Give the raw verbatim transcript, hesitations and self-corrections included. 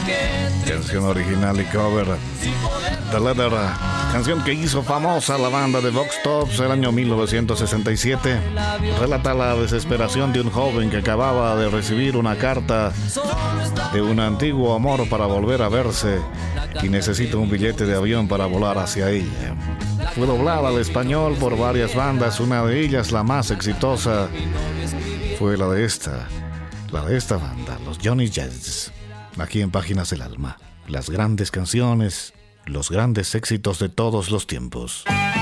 Canción original y cover. The Letter, canción que hizo famosa la banda de Vox Tops el año mil novecientos sesenta y siete. Relata la desesperación de un joven que acababa de recibir una carta de un antiguo amor para volver a verse y necesita un billete de avión para volar hacia ella. Fue doblada al español por varias bandas, una de ellas, la más exitosa, fue la de esta, la de esta banda, los Johnny Jets. Aquí en Páginas del Alma, las grandes canciones, los grandes éxitos de todos los tiempos.